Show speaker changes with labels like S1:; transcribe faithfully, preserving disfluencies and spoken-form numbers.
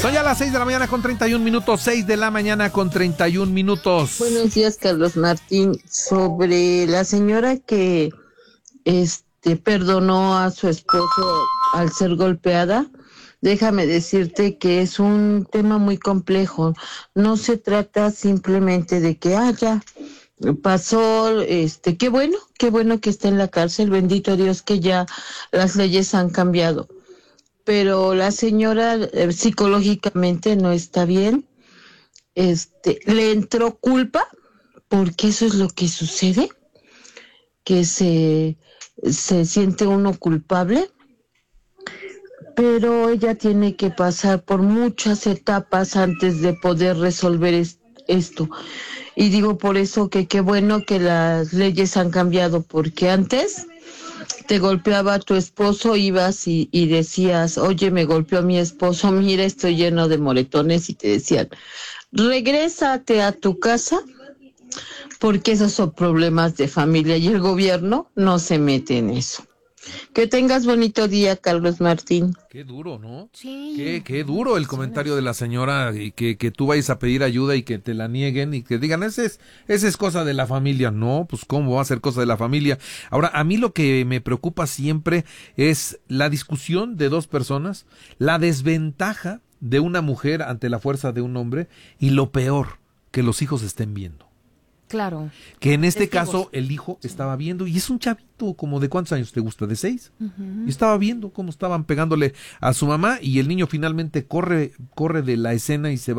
S1: Son ya las seis de la mañana con treinta y un minutos, seis de la mañana con treinta y un minutos.
S2: Buenos días, Carlos Martín. Sobre la señora que este perdonó a su esposo al ser golpeada, déjame decirte que es un tema muy complejo. No se trata simplemente de que, ah, ya, pasó, este, qué bueno, qué bueno que está en la cárcel, bendito Dios que ya las leyes han cambiado. Pero la señora eh, psicológicamente no está bien, este, le entró culpa, porque eso es lo que sucede, que se, se siente uno culpable, pero ella tiene que pasar por muchas etapas antes de poder resolver es, esto. Y digo por eso que qué bueno que las leyes han cambiado, porque antes te golpeaba a tu esposo, ibas y, y decías, oye, me golpeó mi esposo, mira, estoy lleno de moretones, y te decían, regrésate a tu casa, porque esos son problemas de familia y el gobierno no se mete en eso. Que tengas bonito día, Carlos Martín.
S1: Qué duro, ¿no?
S3: Sí.
S1: Qué, qué duro el comentario de la señora, y que, que tú vayas a pedir ayuda y que te la nieguen y que digan, ese es, ese es cosa de la familia. No, pues cómo va a ser cosa de la familia. Ahora, a mí lo que me preocupa siempre es la discusión de dos personas, la desventaja de una mujer ante la fuerza de un hombre y lo peor, que los hijos estén viendo.
S3: Claro.
S1: Que en este
S3: Testigos.
S1: caso el hijo estaba viendo, y es un chavito, como de ¿cuántos años te gusta? ¿De seis?
S3: Uh-huh.
S1: Y estaba viendo cómo estaban pegándole a su mamá, y el niño finalmente corre, corre de la escena y se va